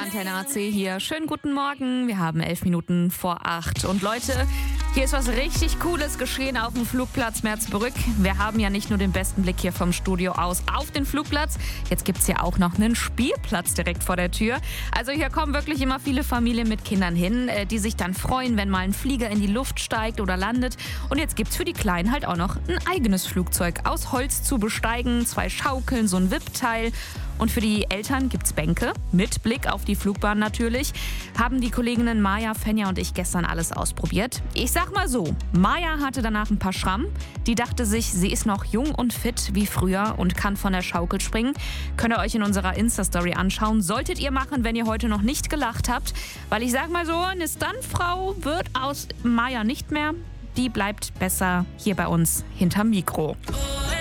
Antenne AC hier. Schönen guten Morgen. Wir haben 11 Minuten vor 8. Und Leute, hier ist was richtig Cooles geschehen auf dem Flugplatz Merseburg. Wir haben ja nicht nur den besten Blick hier vom Studio aus auf den Flugplatz. Jetzt gibt es ja auch noch einen Spielplatz direkt vor der Tür. Also hier kommen wirklich immer viele Familien mit Kindern hin, die sich dann freuen, wenn mal ein Flieger in die Luft steigt oder landet. Und jetzt gibt es für die Kleinen halt auch noch ein eigenes Flugzeug aus Holz zu besteigen. 2 Schaukeln, so ein Wippteil. Und für die Eltern gibt's Bänke, mit Blick auf die Flugbahn natürlich. Haben die Kolleginnen Maja, Fenja und ich gestern alles ausprobiert. Ich sag mal so, Maja hatte danach ein paar Schrammen. Die dachte sich, sie ist noch jung und fit wie früher und kann von der Schaukel springen. Könnt ihr euch in unserer Insta-Story anschauen. Solltet ihr machen, wenn ihr heute noch nicht gelacht habt. Weil ich sag mal so, eine Stuntfrau wird aus Maja nicht mehr. Die bleibt besser hier bei uns hinterm Mikro.